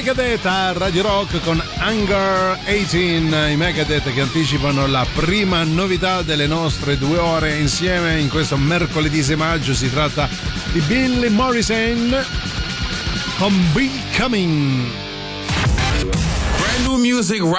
Megadeth a Radio Rock con Hunger 18, i Megadeth che anticipano la prima novità delle nostre 2 ore insieme in questo mercoledì 6 maggio. Si tratta di Billy Morrison con Becoming. Brand new music right